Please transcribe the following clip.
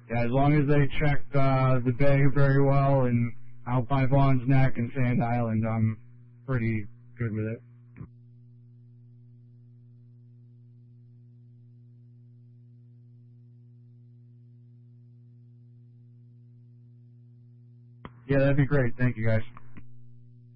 Yeah, as long as they check the bay very well and out by Vaughn's Neck and Sand Island, I'm pretty good with it. Yeah, that'd be great. Thank you, guys.